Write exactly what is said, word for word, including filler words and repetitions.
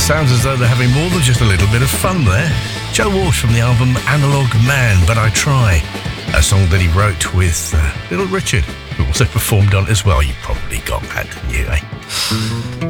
Sounds as though they're having more than just a little bit of fun there. Joe Walsh from the album Analog Man, But I Try, a song that he wrote with uh, Little Richard, who also performed on it as well. You probably got that, didn't you, eh?